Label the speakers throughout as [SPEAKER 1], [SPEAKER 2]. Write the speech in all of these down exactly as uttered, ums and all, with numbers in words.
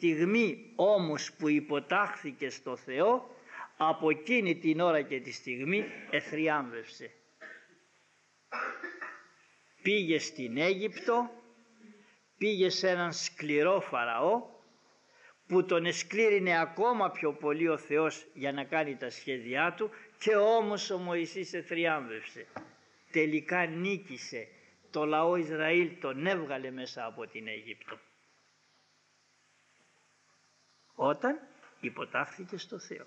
[SPEAKER 1] στιγμή όμως που υποτάχθηκε στο Θεό, από εκείνη την ώρα και τη στιγμή εθριάμβευσε. Πήγε στην Αίγυπτο, πήγε σε έναν σκληρό Φαραώ που τον εσκλήρινε ακόμα πιο πολύ ο Θεός για να κάνει τα σχέδιά του, και όμως ο Μωυσής εθριάμβευσε. Τελικά νίκησε, το λαό Ισραήλ τον έβγαλε μέσα από την Αίγυπτο. Όταν υποτάχθηκε στο Θεό.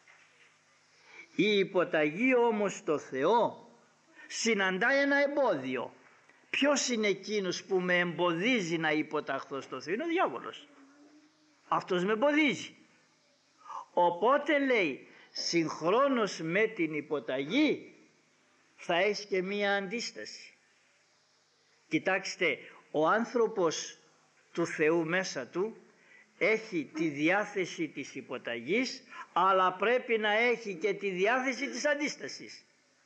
[SPEAKER 1] Η υποταγή όμως στο Θεό συναντάει ένα εμπόδιο. Ποιος είναι εκείνος που με εμποδίζει να υποταχθώ στο Θεό? Είναι ο διάβολος. Αυτός με εμποδίζει. Οπότε λέει, συγχρόνως με την υποταγή θα έχει και μία αντίσταση. Κοιτάξτε, ο άνθρωπος του Θεού μέσα του έχει τη διάθεση της υποταγής, αλλά πρέπει να έχει και τη διάθεση της αντίστασης.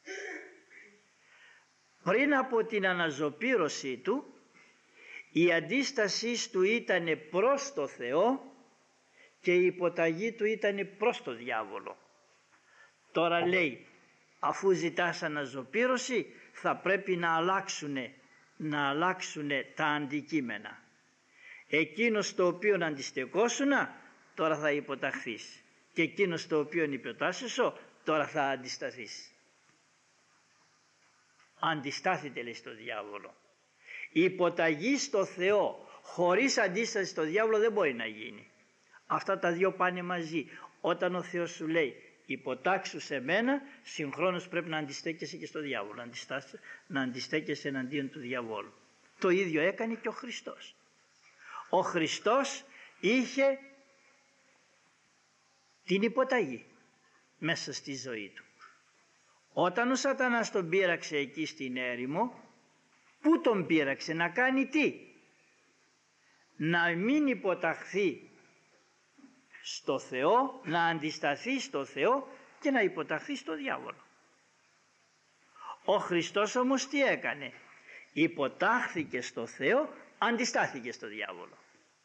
[SPEAKER 1] Πριν από την αναζωπήρωσή του, η αντίστασή του ήταν προς το Θεό και η υποταγή του ήταν προς το διάβολο. Τώρα λέει, αφού ζητάς αναζωπήρωση, θα πρέπει να αλλάξουνε, να αλλάξουνε τα αντικείμενα. Εκείνος το οποίο αντιστεκόσουνα, τώρα θα υποταχθείς, και εκείνος το οποίο υποτάσσεσαι, τώρα θα αντισταθείς. Αντιστάθητε, λέει, στο διάβολο. Η υποταγή στο Θεό χωρίς αντίσταση στο διάβολο δεν μπορεί να γίνει. Αυτά τα δύο πάνε μαζί. Όταν ο Θεός σου λέει υποτάξου σε μένα, συγχρόνως πρέπει να αντιστέκεσαι και στο διάβολο, να αντιστέκεσαι εναντίον του διαβόλου. Το ίδιο έκανε και ο Χριστός. Ο Χριστός είχε την υποταγή μέσα στη ζωή του. Όταν ο Σατανάς τον πείραξε εκεί στην έρημο, πού τον πείραξε? Να κάνει τι? Να μην υποταχθεί στο Θεό, να αντισταθεί στο Θεό και να υποταχθεί στο διάβολο. Ο Χριστός όμως τι έκανε? Υποτάχθηκε στο Θεό, αντιστάθηκε στο διάβολο.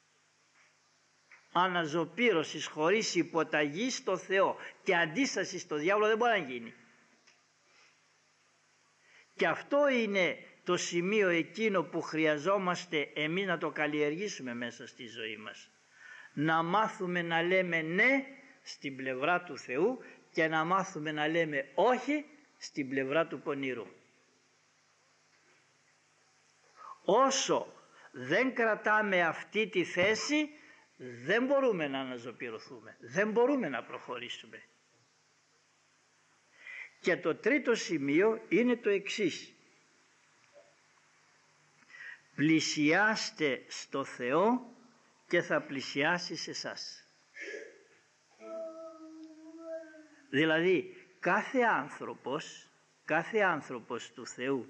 [SPEAKER 1] Αναζωπήρωσης χωρίς υποταγή στο Θεό και αντίσταση στο διάβολο δεν μπορεί να γίνει. Και αυτό είναι το σημείο εκείνο που χρειαζόμαστε εμείς να το καλλιεργήσουμε μέσα στη ζωή μας. Να μάθουμε να λέμε ναι στην πλευρά του Θεού και να μάθουμε να λέμε όχι στην πλευρά του πονηρού. Όσο δεν κρατάμε αυτή τη θέση, δεν μπορούμε να αναζωπηρωθούμε, δεν μπορούμε να προχωρήσουμε. Και το τρίτο σημείο είναι το εξής. Πλησιάστε στο Θεό και θα πλησιάσει σε εσάς. Δηλαδή κάθε άνθρωπος, κάθε άνθρωπος του Θεού,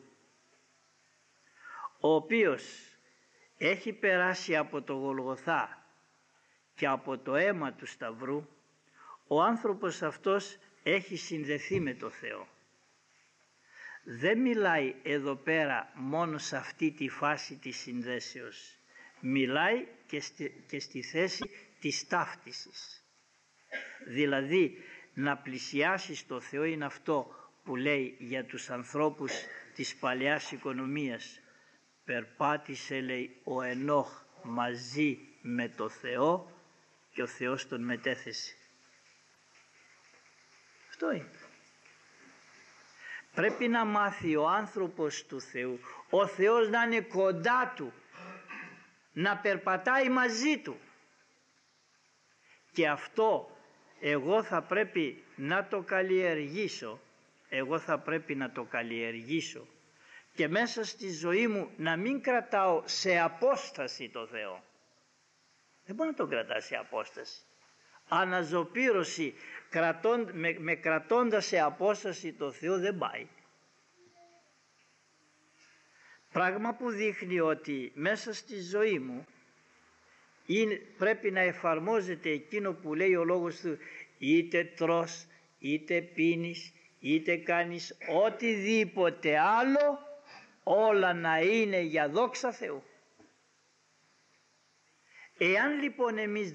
[SPEAKER 1] ο οποίος έχει περάσει από το Γολγοθά και από το αίμα του Σταυρού, ο άνθρωπος αυτός έχει συνδεθεί με το Θεό. Δεν μιλάει εδώ πέρα μόνο σε αυτή τη φάση της συνδέσεως. Μιλάει και στη, και στη θέση της ταύτισης. Δηλαδή να πλησιάσεις το Θεό είναι αυτό που λέει για τους ανθρώπους της παλαιάς οικονομίας. Περπάτησε, λέει, ο Ενώχ μαζί με το Θεό και ο Θεός τον μετέθεσε. Αυτό είναι. Πρέπει να μάθει ο άνθρωπος του Θεού, ο Θεός να είναι κοντά του, να περπατάει μαζί του. Και αυτό εγώ θα πρέπει να το καλλιεργήσω, εγώ θα πρέπει να το καλλιεργήσω και μέσα στη ζωή μου να μην κρατάω σε απόσταση το Θεό. Δεν μπορεί να τον κρατά σε απόσταση. Αναζωπήρωση κρατών, με, με κρατώντας σε απόσταση το Θεό δεν πάει. Πράγμα που δείχνει ότι μέσα στη ζωή μου είναι, πρέπει να εφαρμόζεται εκείνο που λέει ο λόγος του, είτε τρως, είτε πίνεις, είτε κάνεις οτιδήποτε άλλο, όλα να είναι για δόξα Θεού. Εάν λοιπόν εμείς